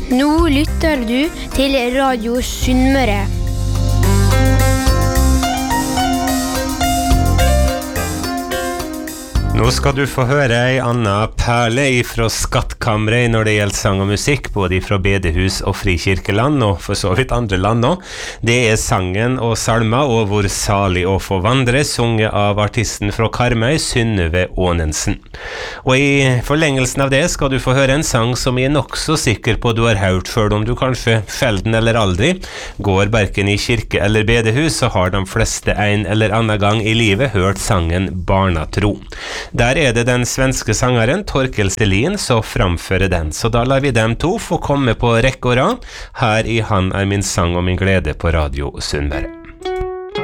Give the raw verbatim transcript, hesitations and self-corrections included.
Nå lytter du til Radio Sunnmøre. Nå skal du få høre ei anna perle ifra skattkammeret når det gjelder sang og musikk, både ifra bedehus og frikirkeland, og for så vidt andre land også. Det er sangen og salma og Hvor salig å få vandre, sunget av artisten fra Karmøy, Synnøve Aanensen. Og i forlengelsen av det skal du få høre en sang som jeg er nok så sikker på du har hørt før, om du kanskje sjelden eller aldri går hverken i kirke eller bedehus, så har de fleste en eller annen gang i livet hørt sangen Barnatro. Der er det den svenske sangeren Torkel Stelin som framfører den, så da lar vi dem to få komme på rekke og rad her i Han er min sang og min glede på Radio Sunnmøre.